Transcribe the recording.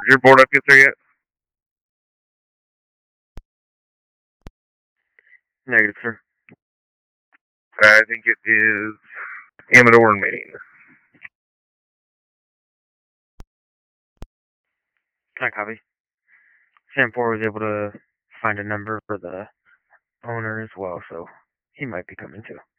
Did your board up get there yet? Negative, sir. I think it is Amador and Maine. Can I copy? Sam 4 was able to find a number for the owner as well, so he might be coming too.